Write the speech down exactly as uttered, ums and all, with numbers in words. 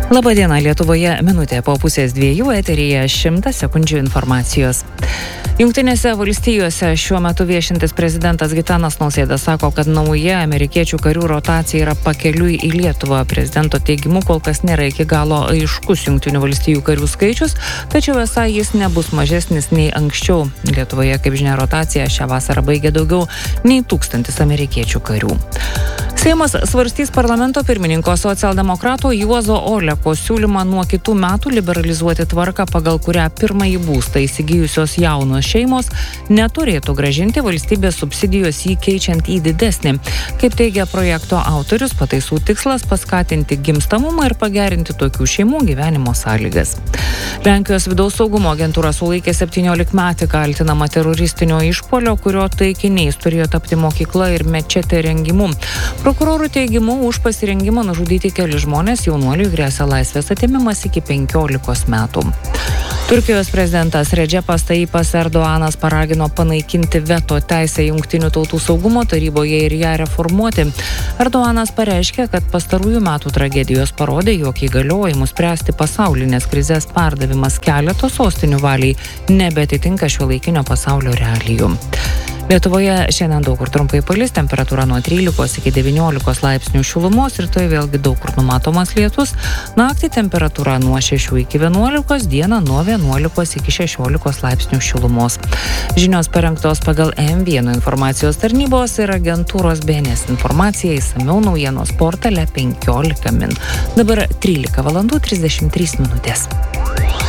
Labadiena, Lietuvoje minutė po pusės dviejų, eteryje šimtas sekundžių informacijos. Jungtinėse valstijose šiuo metu viešintis prezidentas Gitanas Nausėda sako, kad nauja amerikiečių karių rotacija yra pakeliui į Lietuvą. Prezidento teigimu kol kas nėra iki galo aiškus Jungtinių valstijų karių skaičius, tačiau esą jis nebus mažesnis nei anksčiau. Lietuvoje, kaip žinia, rotaciją šią vasarą baigė daugiau nei tūkstantis amerikiečių karių. Seimas svarstys parlamento pirmininko socialdemokrato Juozo Oleko siūlymą nuo kitų metų liberalizuoti tvarką, pagal kurią pirmąjį būstą įsigijusios jaunos šeimos neturėtų grąžinti valstybės subsidijos jį keičiant į didesnį. Kaip teigia projekto autorius, pataisų tikslas paskatinti gimstamumą ir pagerinti tokių šeimų gyvenimo sąlygas. Lenkijos vidaus saugumo agentūra sulaikė septyniolikmetį kaltinamą teroristinio išpuolio, kurio taikiniais turėjo tapti mokykla ir mečetė rengimu. Prokurorų teigimu, už pasirengimą nužudyti keli žmonės jaunuoliui gresia laisvės atėmimas iki penkiolikos metų. Turkijos prezidentas Redžepas Tayyipas Erdoganas paragino panaikinti veto teisę Jungtinių tautų saugumo taryboje ir ją reformuoti. Erdoganas pareiškė, kad pastarųjų metų tragedijos parodė, jog įgaliojimų spręsti pasaulinės krizės perdavimas keleto sostinių valiai nebeatitinka šiuolaikinio pasaulio realijų. Lietuvoje šiandien daug kur trumpai palis, temperatūra nuo trylikos iki devyniolikos laipsnių šilumos, rytoj vėlgi daug kur numatomas lietus, naktį temperatūra nuo šešių iki vienuolikos, dieną nuo vienuolikos iki šešiolikos laipsnių šilumos. Žinios parengtos pagal M vienas informacijos tarnybos ir agentūros B N S informacija, išsamiau naujienos portale penkiolika min. Dabar trylika valandų trisdešimt trys minutės.